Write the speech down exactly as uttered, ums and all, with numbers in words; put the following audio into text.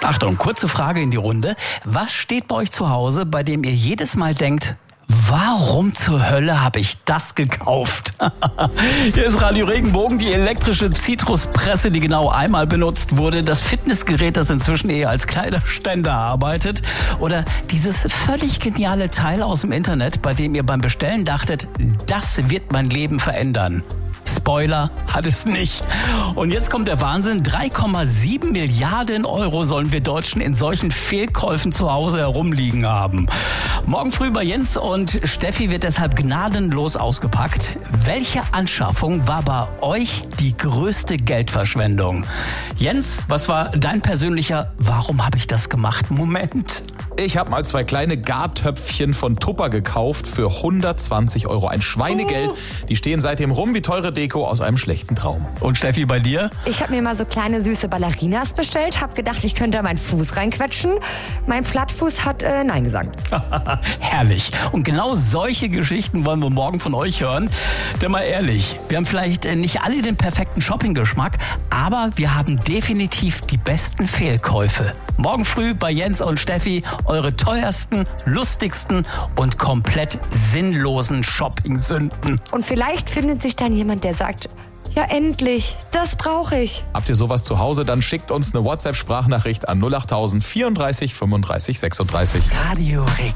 Achtung, kurze Frage in die Runde. Was steht bei euch zu Hause, bei dem ihr jedes Mal denkt, warum zur Hölle habe ich das gekauft? Hier ist Radio Regenbogen, die elektrische Zitruspresse, die genau einmal benutzt wurde, das Fitnessgerät, das inzwischen eher als Kleiderständer arbeitet, oder dieses völlig geniale Teil aus dem Internet, bei dem ihr beim Bestellen dachtet, das wird mein Leben verändern. Spoiler, hat es nicht. Und jetzt kommt der Wahnsinn. drei Komma sieben Milliarden Euro sollen wir Deutschen in solchen Fehlkäufen zu Hause herumliegen haben. Morgen früh bei Jens und Steffi wird deshalb gnadenlos ausgepackt. Welche Anschaffung war bei euch die größte Geldverschwendung? Jens, was war dein persönlicher Warum habe ich das gemacht Moment? Ich habe mal zwei kleine Gartöpfchen von Tupper gekauft für hundertzwanzig Euro. Ein Schweinegeld. Die stehen seitdem rum wie teure Deko aus einem schlechten Traum. Und Steffi, bei dir? Ich habe mir mal so kleine süße Ballerinas bestellt, habe gedacht, ich könnte da meinen Fuß reinquetschen. Mein Plattfuß hat äh, Nein gesagt. Herrlich. Und genau solche Geschichten wollen wir morgen von euch hören. Denn mal ehrlich, wir haben vielleicht nicht alle den perfekten Shoppinggeschmack, aber wir haben definitiv die besten Fehlkäufe. Morgen früh bei Jens und Steffi eure teuersten, lustigsten und komplett sinnlosen Shopping-Sünden. Und vielleicht findet sich dann jemand, der sagt, ja endlich, das brauche ich. Habt ihr sowas zu Hause, dann schickt uns eine WhatsApp-Sprachnachricht an null acht tausend vierunddreißig fünfunddreißig sechsunddreißig. Radio Regen.